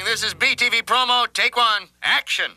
This is BTV promo. Take one. Action.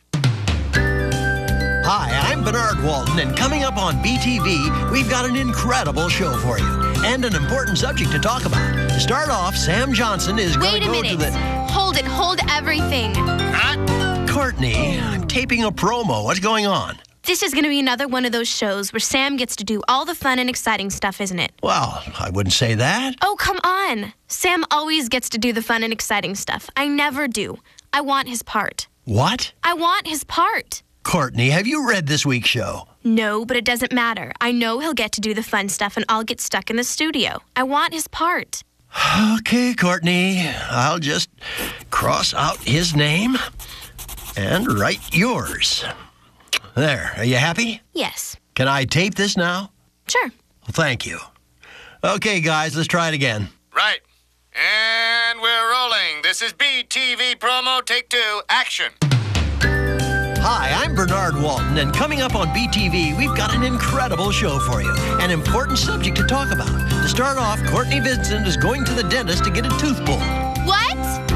Hi, I'm Bernard Walton, and coming up on BTV, we've got an incredible show for you and an important subject to talk about. To start off, Sam Johnson is going to go to the... Hold everything. Huh? Courtney, I'm taping a promo. What's going on? This is going to be another one of those shows where Sam gets to do all the fun and exciting stuff, isn't it? Well, I wouldn't say that. Oh, come on. Sam always gets to do the fun and exciting stuff. I never do. I want his part. What? I want his part. Courtney, have you read this week's show? No, but it doesn't matter. I know he'll get to do the fun stuff and I'll get stuck in the studio. I want his part. Okay, Courtney. I'll just cross out his name and write yours. There. Are you happy? Yes. Can I tape this now? Sure. Well, thank you. Okay, guys, let's try it again. Right. And we're rolling. This is BTV promo. Take two. Action. Hi, I'm Bernard Walton, and coming up on BTV, we've got an incredible show for you. An important subject to talk about. To start off, Courtney Vincent is going to the dentist to get a tooth pulled. What?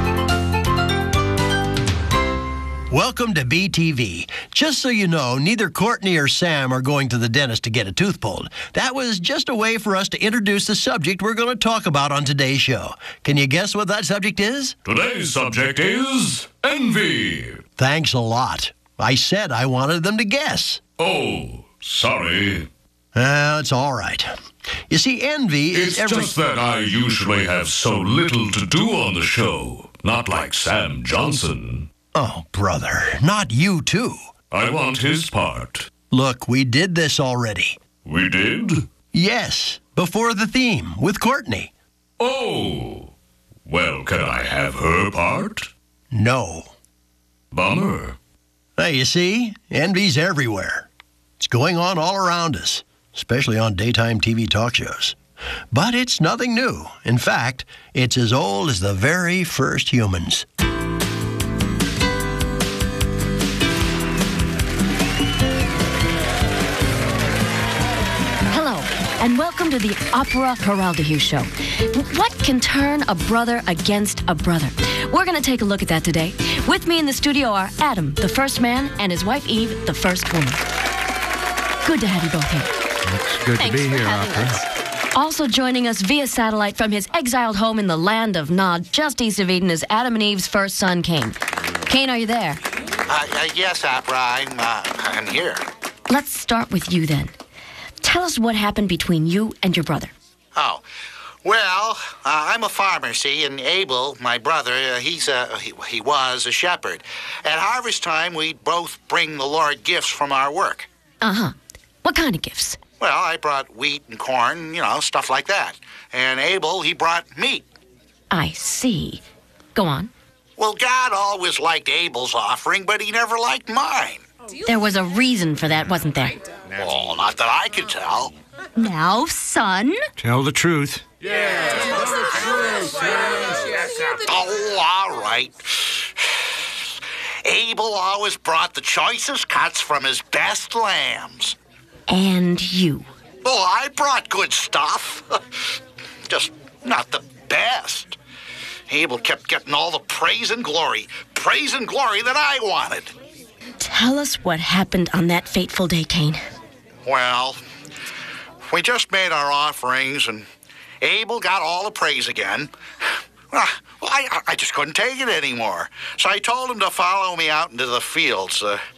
Welcome to BTV. Just so you know, neither Courtney or Sam are going to the dentist to get a tooth pulled. That was just a way for us to introduce the subject we're going to talk about on today's show. Can you guess what that subject is? Today's subject is envy. Thanks a lot. I said I wanted them to guess. Oh, sorry. It's all right. You see, envy is It's just that I usually have so little to do on the show. Not like Sam Johnson. Oh, brother, not you too. I want his part. Look, we did this already. We did? Yes, before the theme, with Courtney. Oh. Well, can I have her part? No. Bummer. Hey, you see, envy's everywhere. It's going on all around us, especially on daytime TV talk shows. But it's nothing new. In fact, it's as old as the very first humans. Hello, and welcome to the Opera Geraldahue Show. What can turn a brother against a brother? We're going to take a look at that today. With me in the studio are Adam, the first man, and his wife Eve, the first woman. Good to have you both here. It's good to be here, Opera. Also joining us via satellite from his exiled home in the land of Nod, just east of Eden, is Adam and Eve's first son, Cain. Cain, are you there? Yes, Opera, I'm here. Let's start with you then. Tell us what happened between you and your brother. Oh, well, I'm a farmer, see, and Abel, my brother, he was a shepherd. At harvest time, we'd both bring the Lord gifts from our work. Uh-huh. What kind of gifts? Well, I brought wheat and corn, stuff like that. And Abel, he brought meat. I see. Go on. Well, God always liked Abel's offering, but he never liked mine. There was a reason for that, wasn't there? Well, not that I could tell. Now, son. Tell the truth. Oh, all right. Abel always brought the choicest cuts from his best lambs. And you. Oh, I brought good stuff. Just not the best. Abel kept getting all the praise and glory that I wanted. Tell us what happened on that fateful day, Cain. Well, we just made our offerings, and Abel got all the praise again. Well, I just couldn't take it anymore. So I told him to follow me out into the fields.